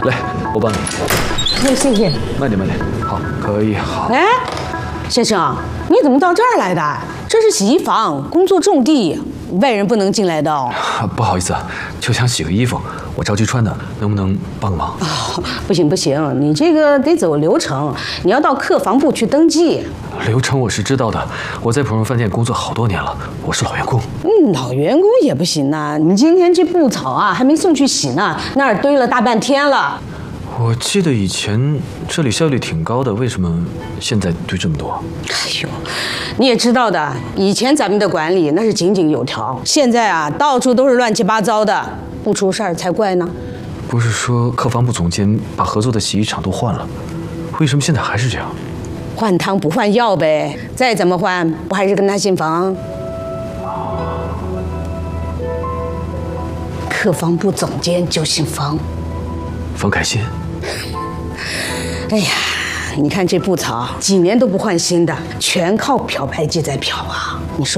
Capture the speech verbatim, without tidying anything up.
来，我帮你。 谢谢谢。 慢点，慢点。好，可以，好。 哎，先生，你怎么到这儿来的？这是洗衣房，工作重地，外人不能进来的哦。 不好意思，就想洗个衣服，我着急穿的，能不能帮个忙？ 哦，不行不行，你这个得走流程，你要到客房部去登记。 流程我是知道的，我在普荣饭店工作好多年了，我是老员工。 嗯，老员工也不行呐，你今天这布草啊还没送去洗呢，那儿堆了大半天了。 我记得以前这里效率挺高的，为什么现在堆这么多？ 哎呦，你也知道的，以前咱们的管理那是井井有条，现在啊到处都是乱七八糟的，不出事儿才怪呢。 不是说客房部总监把合作的洗衣厂都换了，为什么现在还是这样？ 换汤不换药呗，再怎么换，不还是跟他姓房？客房部总监就姓房， 房凯欣。 哎呀，你看这布草，几年都不换新的，全靠漂白剂在漂啊！你说。